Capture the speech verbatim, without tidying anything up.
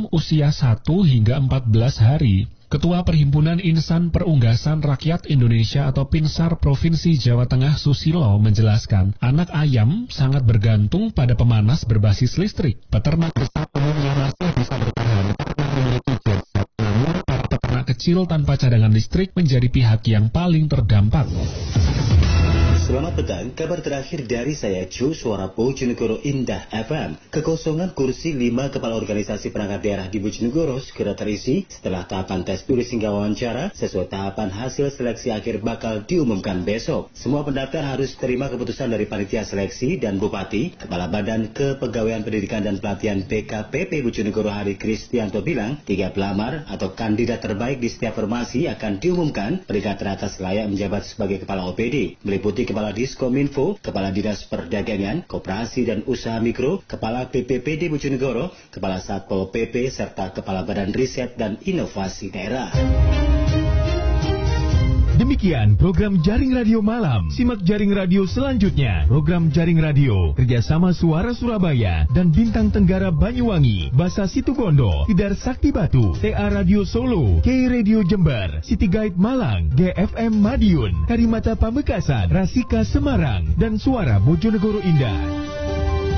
dalam usia satu hingga empat belas hari. Ketua Perhimpunan Insan Perunggasan Rakyat Indonesia atau Pinsar Provinsi Jawa Tengah Susilo menjelaskan, anak ayam sangat bergantung pada pemanas berbasis listrik. Peternak besar umumnya masih bisa bertahan karena memiliki genset, namun para peternak kecil tanpa cadangan listrik menjadi pihak yang paling terdampak. Selamat petang, kabar terakhir dari saya Ju, Suara Bojonegoro Indah F M. Kekosongan kursi lima kepala organisasi perangkat daerah di Bojonegoro segera terisi setelah tahapan tes tulis hingga wawancara sesuai tahapan hasil seleksi akhir bakal diumumkan besok. Semua pendaftar harus terima keputusan dari panitia seleksi dan Bupati. Kepala Badan Kepegawaian Pendidikan dan Pelatihan B K P P Bojonegoro Hari Kristianto bilang, tiga pelamar atau kandidat terbaik di setiap formasi akan diumumkan. Peringkat teratas layak menjabat sebagai kepala O P D, meliputi Kepala Diskominfo, Kepala Dinas Perdagangan, Koperasi dan Usaha Mikro, Kepala B P P D Bojonegoro, Kepala Satpol P P, serta Kepala Badan Riset dan Inovasi Daerah. Demikian program Jaring Radio Malam. Simak Jaring Radio selanjutnya. Program Jaring Radio kerjasama Suara Surabaya dan Bintang Tenggara Banyuwangi, Basa Situbondo, Tidar Sakti Batu, T A Radio Solo, K Radio Jember, City Guide Malang, G F M Madiun, Karimata Pamekasan, Rasika Semarang, dan Suara Bojonegoro Indah.